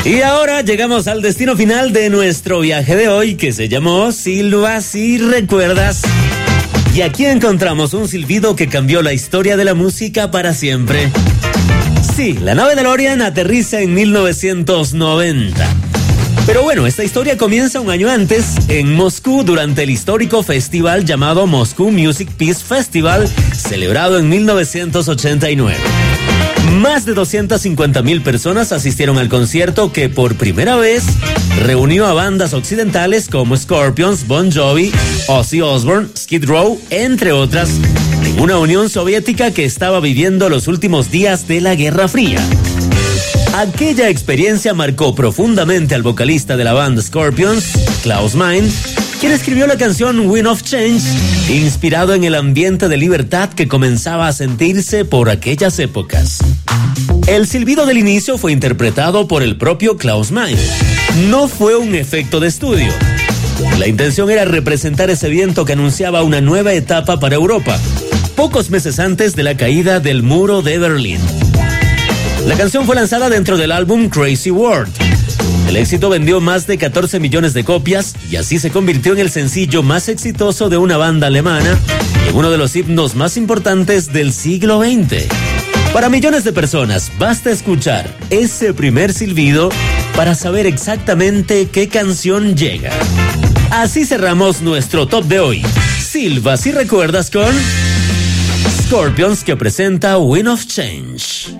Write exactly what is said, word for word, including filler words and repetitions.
Y ahora llegamos al destino final de nuestro viaje de hoy, que se llamó Silba si recuerdas. Y aquí encontramos un silbido que cambió la historia de la música para siempre. Sí, la nave DeLorean aterriza en mil novecientos noventa. Pero bueno, esta historia comienza un año antes, en Moscú, durante el histórico festival llamado Moscow Music Peace Festival, celebrado en mil novecientos ochenta y nueve. Más de doscientas cincuenta mil personas asistieron al concierto que por primera vez reunió a bandas occidentales como Scorpions, Bon Jovi, Ozzy Osbourne, Skid Row, entre otras, en una Unión Soviética que estaba viviendo los últimos días de la Guerra Fría. Aquella experiencia marcó profundamente al vocalista de la banda Scorpions, Klaus Meine, quien escribió la canción Wind of Change, inspirado en el ambiente de libertad que comenzaba a sentirse por aquellas épocas. El silbido del inicio fue interpretado por el propio Klaus Meine. No fue un efecto de estudio. La intención era representar ese viento que anunciaba una nueva etapa para Europa, pocos meses antes de la caída del muro de Berlín. La canción fue lanzada dentro del álbum Crazy World. El éxito vendió más de catorce millones de copias y así se convirtió en el sencillo más exitoso de una banda alemana y en uno de los himnos más importantes del siglo veinte. Para millones de personas, basta escuchar ese primer silbido para saber exactamente qué canción llega. Así cerramos nuestro top de hoy. Silba si recuerdas con Scorpions, que presenta Wind of Change.